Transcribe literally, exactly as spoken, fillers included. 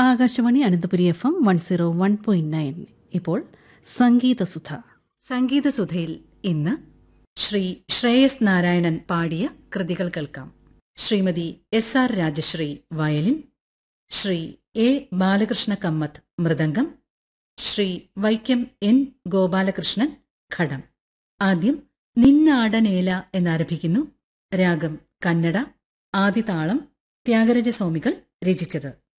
Akashvani Ananthapuri F M one zero one point nine. ഇപ്പോൾ സംഗീതസുധ. സംഗീതസുധയിൽ ഇന്ന് ശ്രീ ശ്രേയസ് നാരായണൻ പാടിയ കൃതികൾ കേൾക്കാം. Shrimati S R Rajashree violin, Shri A Balakrishna Kamath mridangam, Shri Vaikom N Gopalakrishnan ഘടം. ആദ്യം നിന്നാടനേല എന്നാരംഭിക്കുന്നു. രാഗം കന്നഡ, ആദിതാളം, ത്യാഗരാജസ്വാമികൾ രചിച്ചത്.